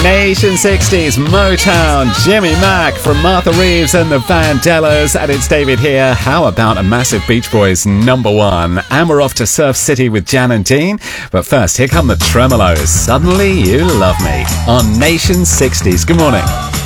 Nation 60s, Motown, Jimmy Mack from Martha Reeves and the Vandellas. And it's David here. How about a massive Beach Boys #1? And we're off to Surf City with Jan and Dean. But first, here come the Tremolos. Suddenly You Love Me on Nation 60s. Good morning.